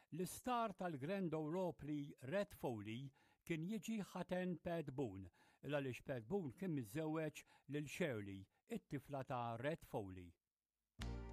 L-istar tal-Grand Ole Opry Red Foley kien jiġi ħaten Pat Boone għaliex Pat Boone kien miżżewweġ lil Shirley, it-tifla ta' Red Foley.